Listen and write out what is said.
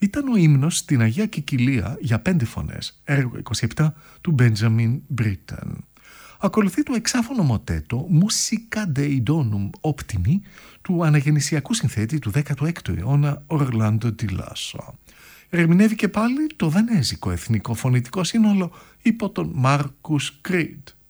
Ήταν ο ύμνος στην Αγία Κικιλία για 5 φωνές, έργο 27 του Benjamin Britten. Ακολουθεί το εξάφωνο μοτέτο Musica Dei Donum Optimi του αναγεννησιακού συνθέτη του 16ου αιώνα Orlando di Lasso. Ερμηνεύει και πάλι το δανέζικο εθνικό φωνητικό σύνολο υπό τον Marcus Creed.